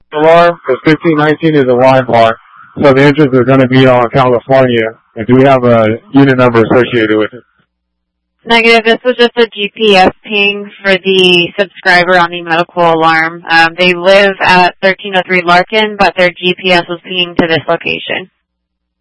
alarm, because 1519 is a line bar. So the entrance is going to be on California. And do we have a unit number associated with it? Negative. This was just a GPS ping for the subscriber on the medical alarm. They live at 1303 Larkin, but their GPS was pinging to this location.